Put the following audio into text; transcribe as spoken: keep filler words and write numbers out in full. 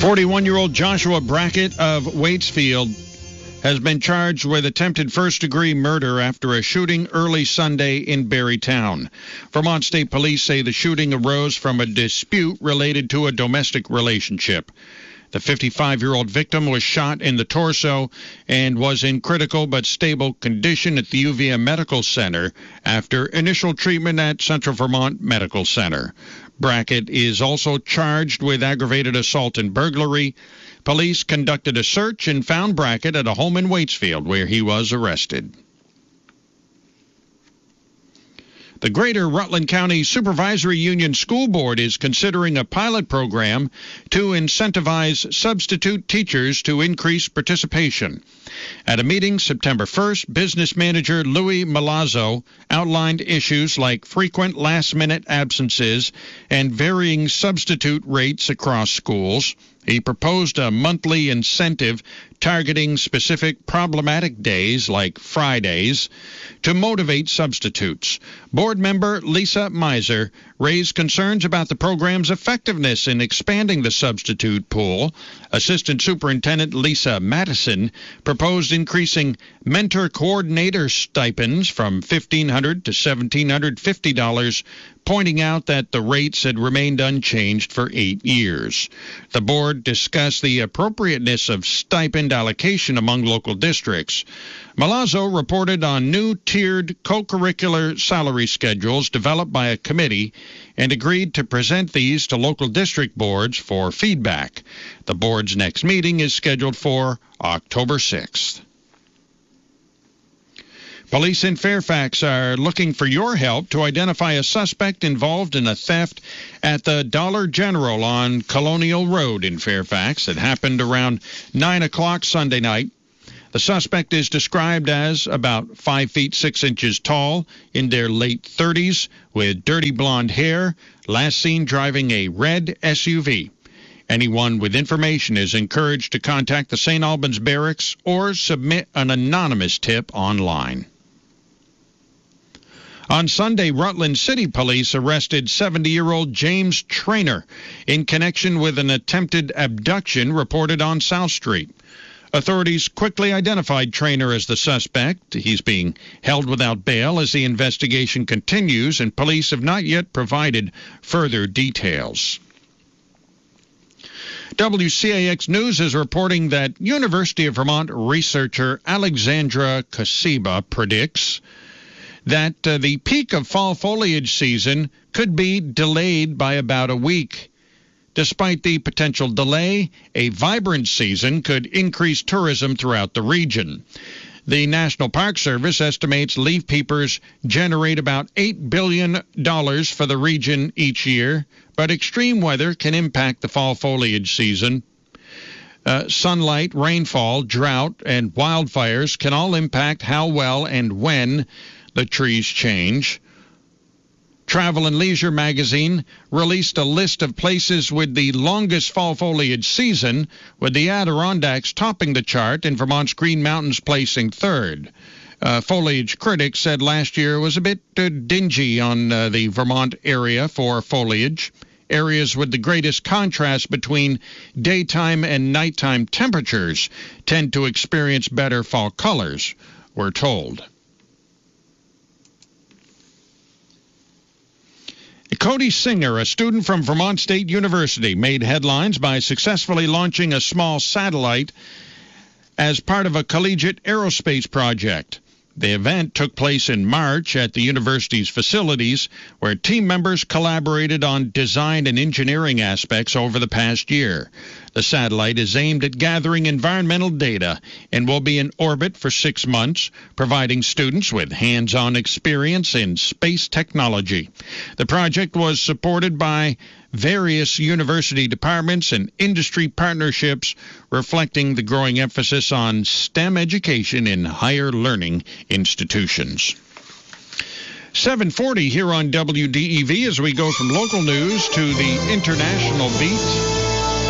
forty-one-year-old Joshua Brackett of Waitsfield has been charged with attempted first-degree murder after a shooting early Sunday in Barrytown. Vermont State Police say the shooting arose from a dispute related to a domestic relationship. The fifty-five-year-old victim was shot in the torso and was in critical but stable condition at the U V M Medical Center after initial treatment at Central Vermont Medical Center. Brackett is also charged with aggravated assault and burglary. Police conducted a search and found Brackett at a home in Waitsfield where he was arrested. The Greater Rutland County Supervisory Union School Board is considering a pilot program to incentivize substitute teachers to increase participation. At a meeting September first, business manager Louis Malazzo outlined issues like frequent last-minute absences and varying substitute rates across schools. He proposed a monthly incentive targeting specific problematic days like Fridays to motivate substitutes. Board member Lisa Miser raised concerns about the program's effectiveness in expanding the substitute pool. Assistant Superintendent Lisa Madison proposed increasing mentor coordinator stipends from fifteen hundred dollars to one thousand seven hundred fifty dollars, pointing out that the rates had remained unchanged for eight years. The board discussed the appropriateness of stipend allocation among local districts. Malazzo reported on new tiered co-curricular salary schedules developed by a committee and agreed to present these to local district boards for feedback. The board's next meeting is scheduled for October sixth. Police in Fairfax are looking for your help to identify a suspect involved in a theft at the Dollar General on Colonial Road in Fairfax. It happened around nine o'clock Sunday night. The suspect is described as about five feet six inches tall, in their late thirties, with dirty blonde hair, last seen driving a red S U V. Anyone with information is encouraged to contact the Saint Albans Barracks or submit an anonymous tip online. On Sunday, Rutland City Police arrested seventy-year-old James Trainer in connection with an attempted abduction reported on South Street. Authorities quickly identified Trainer as the suspect. He's being held without bail as the investigation continues, and police have not yet provided further details. W C A X News is reporting that University of Vermont researcher Alexandra Kasiba predicts that uh, the peak of fall foliage season could be delayed by about a week. Despite the potential delay, a vibrant season could increase tourism throughout the region. The National Park Service estimates leaf peepers generate about eight billion dollars for the region each year, but extreme weather can impact the fall foliage season. Uh, sunlight, rainfall, drought, and wildfires can all impact how well and when the trees change. Travel and Leisure magazine released a list of places with the longest fall foliage season, with the Adirondacks topping the chart and Vermont's Green Mountains placing third. Uh, foliage critics said last year was a bit uh, dingy on uh, the Vermont area for foliage. Areas with the greatest contrast between daytime and nighttime temperatures tend to experience better fall colors, we're told. Cody Singer, a student from Vermont State University, made headlines by successfully launching a small satellite as part of a collegiate aerospace project. The event took place in March at the university's facilities, where team members collaborated on design and engineering aspects over the past year. The satellite is aimed at gathering environmental data and will be in orbit for six months, providing students with hands-on experience in space technology. The project was supported by various university departments and industry partnerships, reflecting the growing emphasis on STEM education in higher learning institutions. seven forty here on W D E V as we go from local news to the international beat.